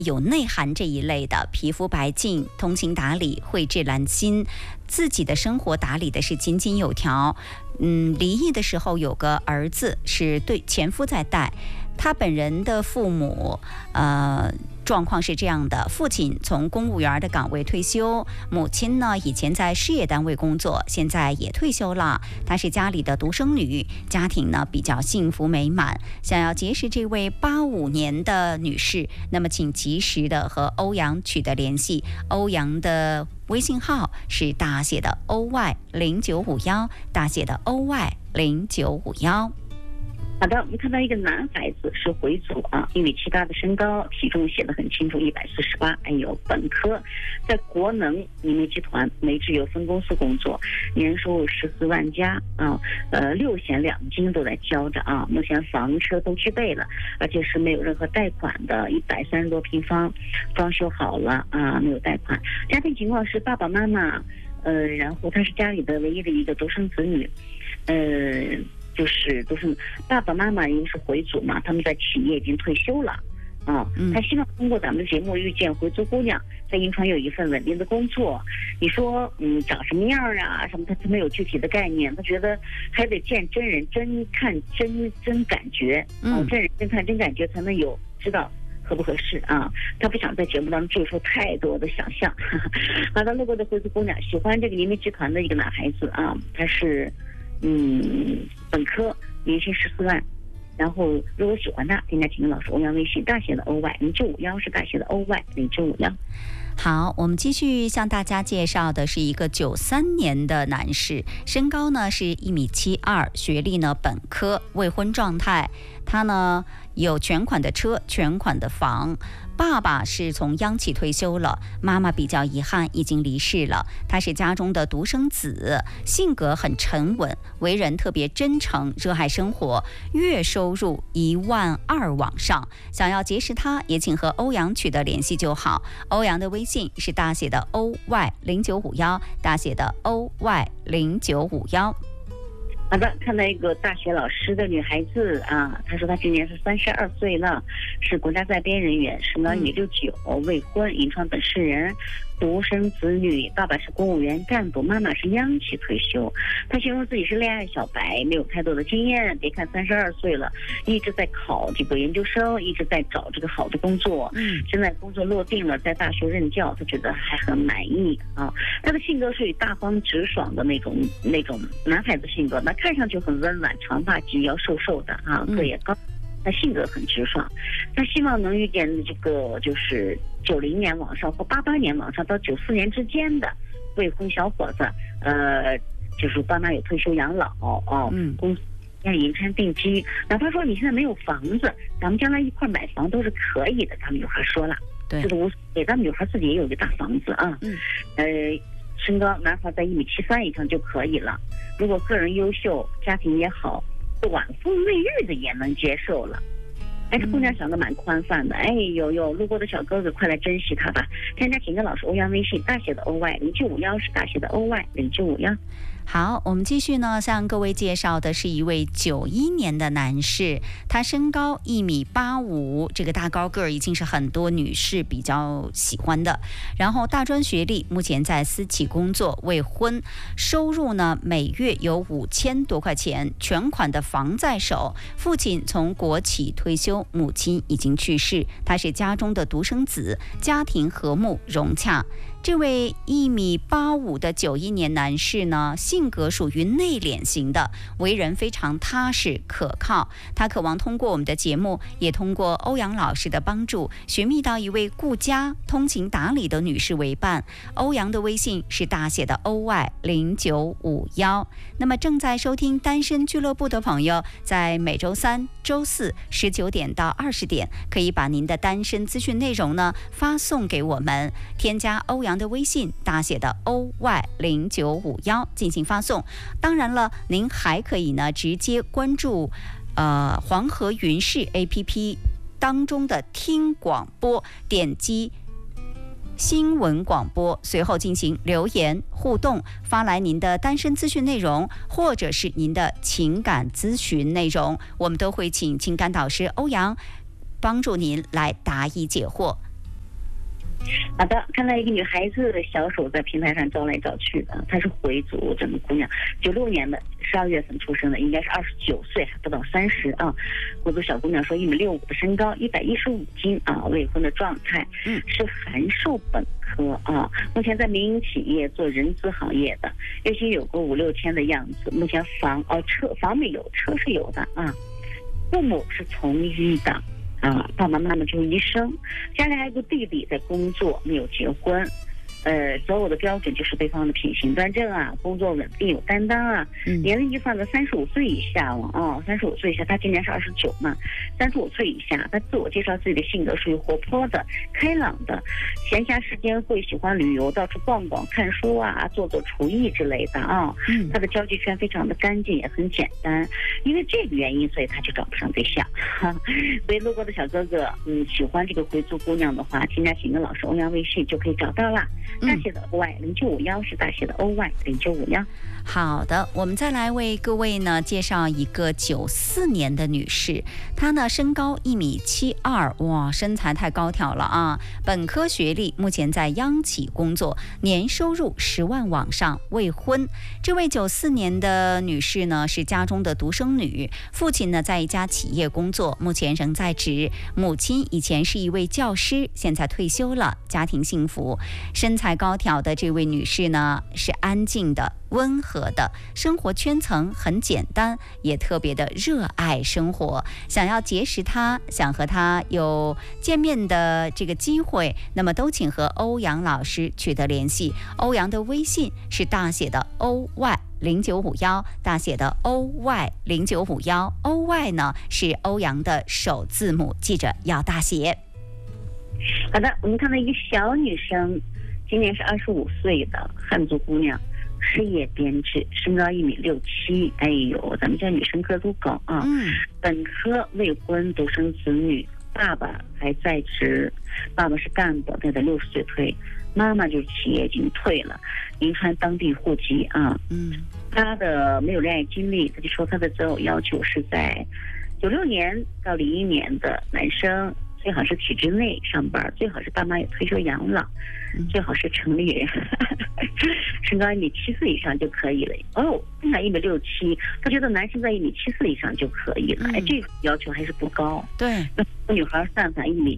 有内涵这一类的，皮肤白净，通情达理，蕙质兰心，自己的生活打理的是井井有条。离异的时候有个儿子是对前夫在带，他本人的父母状况是这样的：父亲从公务员的岗位退休，母亲呢以前在事业单位工作，现在也退休了。她是家里的独生女，家庭呢比较幸福美满。想要结识这位85年的女士，那么请及时的和欧阳取得联系。欧阳的微信号是大写的 OY0951，大写的 OY0951。 好的，我们看到一个男孩子是回族啊，1.78米的身高，体重写得很清楚，148，本科，在国能移民集团煤制油分公司工作，年收入14万加啊，6险2金都在交着啊，目前房车都具备了，而且是没有任何贷款的，130多平方，装修好了啊，没有贷款。家庭情况是爸爸妈妈，然后他是家里的唯一的一个独生子女，就是都是爸爸妈妈因为是回族嘛，他们在企业已经退休了啊。他希望通过咱们的节目遇见回族姑娘，在银川有一份稳定的工作。你说长什么样啊什么，他没有具体的概念，他觉得还得见真人，真看真感觉真人真看真感觉才能有知道合不合适啊？他不想在节目当中赘述太多的想象。好的，路过的回族姑娘喜欢这个移民集团的一个男孩子啊，他是本科，年薪14万。然后如果喜欢他，添加秦老师欧阳微信，大写的 OY0951是大写的 OY0951。 好，我们继续向大家介绍的是一个93年的男士，身高呢是1.72米，学历呢本科，未婚状态。他呢有全款的车，全款的房。爸爸是从央企退休了，妈妈比较遗憾已经离世了。他是家中的独生子，性格很沉稳，为人特别真诚，热爱生活，月收入12000往上。想要结识他，也请和欧阳取得联系就好。欧阳的微信是大写的 OY0951，大写的 OY0951。 好的，看到一个大学老师的女孩子啊，她说她今年是32岁了，是国家在编人员，身高1.69米，未婚，银川本市人，独生子女，爸爸是公务员干部，妈妈是央企退休。她形容自己是恋爱小白，没有太多的经验。别看32岁了，一直在考这个研究生，一直在找这个好的工作。现在工作落定了，在大学任教，她觉得还很满意啊。她的性格属于大方直爽的那种男孩子性格，那看上去很温婉，长发及腰，瘦瘦的啊，个也高。他性格很直爽，他希望能遇见这个就是90年往上或88年往上到94年之间的未婚小伙子，就是爸妈有退休养老公司在银川定居，哪怕说你现在没有房子，咱们将来一块买房都是可以的。咱们女孩说了， 对， 这个给咱们女孩自己也有一个大房子啊。身高男孩在1.73米以上就可以了。如果个人优秀，家庭也好，短妇未育的也能接受了。这姑娘想的蛮宽泛的。路过的小哥哥快来珍惜她吧。添加秦哥老师欧阳微信，大写的 OY0951是大写的 OY0951。 好，我们继续呢，向各位介绍的是一位91年的男士，他身高1.85米，这个大高个儿已经是很多女士比较喜欢的。然后大专学历，目前在私企工作，未婚，收入呢每月有5000多块钱，全款的房在手。父亲从国企退休，母亲已经去世，他是家中的独生子，家庭和睦融洽。这位1.85米的91年男士呢，性格属于内敛型的，为人非常踏实可靠。他渴望通过我们的节目，也通过欧阳老师的帮助，寻觅到一位顾家、通情达理的女士为伴。欧阳的微信是大写的 OY0951。那么正在收听单身俱乐部的朋友，在每周3、周419点到20点，可以把您的单身资讯内容呢发送给我们，添加欧阳的微信大写的 OY0951进行发送。当然了，您还可以呢直接关注黄河云视 APP 当中的听广播，点击新闻广播，随后进行留言互动，发来您的单身资讯内容或者是您的情感咨询内容，我们都会请情感导师欧阳帮助您来答疑解惑。 好的，看到一个女孩子小手在平台上招来招去的，她是回族这么姑娘，96年的12月份出生的，应该是29岁，还不到30啊。回族小姑娘说1.65米的身高，115斤啊，未婚的状态，是函授本科啊，目前在民营企业做人资行业的，月薪有个5、6千的样子。目前房没有，车是有的啊。父母是从医的。爸爸妈妈就是医生，家里还有个弟弟在工作，没有结婚。择偶的标准就是对方的品行端正啊，工作稳定有担当啊，年龄就放在35岁以下了啊，35岁以下，他今年是29嘛，35岁以下，他自我介绍自己的性格属于活泼的、开朗的，闲暇时间会喜欢旅游，到处逛逛、看书啊，做厨艺之类的啊。他的交际圈非常的干净，也很简单，因为这个原因，所以他就找不上对象。所以路过的小哥哥，喜欢这个回族姑娘的话，添加景跟老师欧阳微信就可以找到了。大写的 OY0951是大写的 OY0951。 好的，我们再来为各位呢介绍一个94年的女士，她呢身高1.72米，哇，身材太高挑了啊！本科学历，目前在央企工作，年收入10万往上，未婚。这位94年的女士呢是家中的独生女，父亲呢在一家企业工作，目前仍在职，母亲以前是一位教师，现在退休了，家庭幸福。身材高挑的这位女士呢是安静的、温和的，生活圈层很简单，也特别的热爱生活。想要结识她，想和她有见面的这个机会，那么都请和欧阳老师取得联系。欧阳的微信是大写的 OY0951，大写的 OY0951，OY 呢是欧阳的首字母，记着要大写。 好的，我们看到一个小女生，今年是25岁的汉族姑娘，事业编制，身高1.67米，哎呦，咱们家女生个都高啊。本科未婚，独生子女，爸爸还在职，爸爸是干部，他在60岁退，妈妈就是企业已经退了，银川当地户籍啊。他的没有恋爱经历，他就说他的择偶要求是在96年到01年的男生。最好是体制内上班，最好是爸妈有退休养老，最好是城里人，身高1.74米以上就可以了。那1.67米，他觉得男生在1.74米以上就可以了。这个要求还是不高。 对， 那女孩算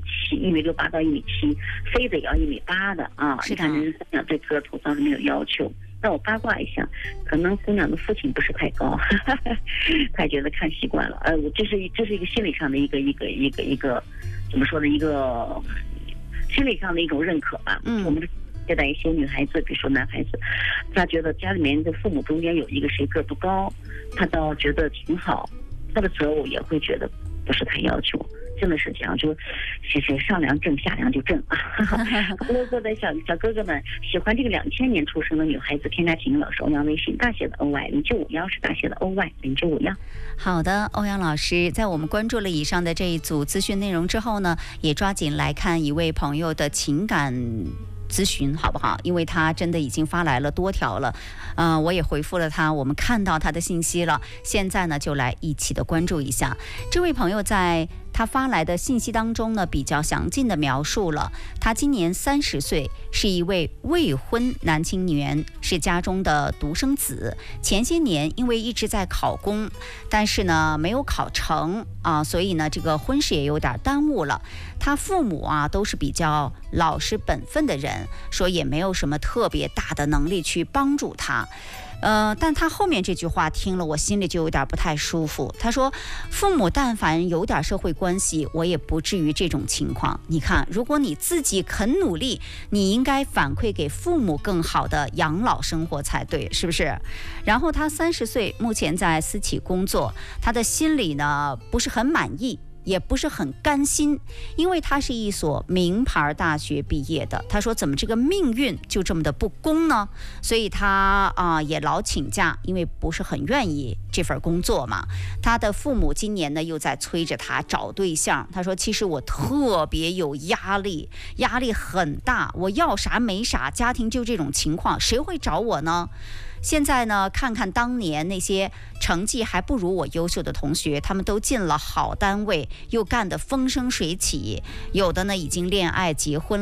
1.68到1.7米，非得要1.8米的啊！你看人家姑娘对个头倒是没有要求。但我八卦一下，可能姑娘的父亲不是太高，他觉得看习惯了。这是一个心理上的一个怎么说呢？一个心理上的一种认可吧。我们接待一些女孩子，比如说男孩子，他觉得家里面的父母中间有一个谁个不高，他倒觉得挺好，他的择偶也会觉得不是太要求。真的是这样，就上梁正下梁就正啊！路过的小哥哥们喜欢这个2000年出生的女孩子，添加景老师欧阳微信，大写的 OY0951是大写的 OY0951。 好的，欧阳老师，在我们关注了以上的这一组资讯内容之后呢，也抓紧来看一位朋友的情感咨询好不好？因为他真的已经发来了多条了，我也回复了他，我们看到他的信息了。现在呢，就来一起的关注一下这位朋友在他发来的信息当中呢，比较详尽的描述了他今年30岁，是一位未婚男青年，是家中的独生子。前些年因为一直在考公，但是呢没有考成啊，所以呢这个婚事也有点耽误了。他父母啊都是比较老实本分的人，说也没有什么特别大的能力去帮助他。但他后面这句话听了我心里就有点不太舒服。他说父母但凡有点社会关系，我也不至于这种情况。你看，如果你自己肯努力，你应该反馈给父母更好的养老生活才对，是不是？然后他30岁，目前在私企工作，他的心里呢不是很满意，也不是很甘心，因为他是一所名牌大学毕业的。他说怎么这个命运就这么的不公呢？所以他也老请假，因为不是很愿意这份工作嘛。他的父母今年呢又在催着他找对象。他说其实我特别有压力很大，我要啥没啥，家庭就这种情况，谁会找我呢？现在呢，看看当年那些成绩还不如我优秀的同学，他们都进了好单位，又干得风生水起，有的呢已经恋爱结婚